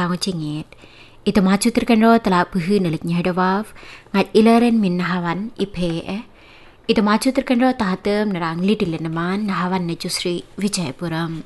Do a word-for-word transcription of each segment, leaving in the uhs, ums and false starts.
alang cingit. Ita maju terkenro telah buhu nelik nyahadawav ngat ilaren min nahawan ipe eh. Ita maju terkenro tahatem nerang lidilenaman nahawan nejusri Vijayapuram.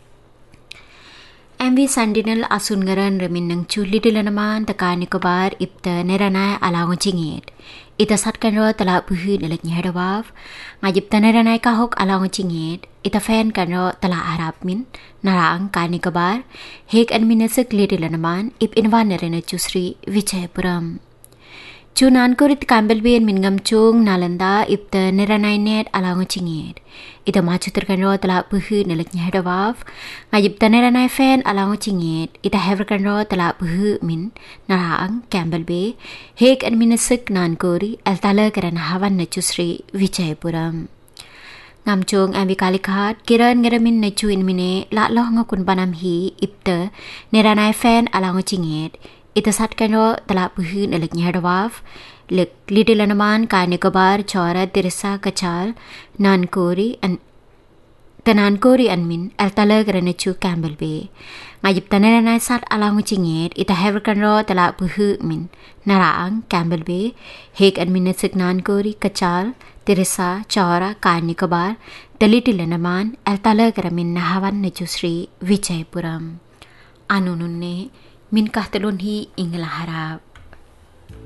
M V Sandinal asun ngaran remin nang chuli dilenaman takani kobar ipta neranai alang cingit. Ita satkenro telah buhu nelik nyahadawav ngajip neranai kahok alang cingit. Ita fan kanro telah harap min narang kani kabar hek administratif lidilenaman ip inwan nerene jusri Vijayapuram. Chunan kurit kambel bin min ngamchung nalanda ipta neranai net alang cingit. Ita maju terkanro telah buhu nelik nyahadawav ngajip neranai fan alang cingit. Ita hever kanro telah buhu min narang kambel be hek administratif nan kuri altala karana hawan ne jusri Vijayapuram. Ngamchung ambi kalikat kiran ngeramin necuin mine lakloh ngakun banam hi ipta neranai fan alang cingit. Ita satkanro telah buhu nelik nyahadawav lek lidilanaman kani kabar chora dirisa kachal nan kori an tanan kori anmin altala karana chu kambel be ngajip taneranai sat alang cingit. Ita heverkanro telah buhu min narang kambel be hek administratif nan kori kachal Teresa Chora Kani Kabar Dalitilenaman Altala Karamin Nahawan Nejusri Vijayapuram. Anununne min kahtalun hi inglaharap.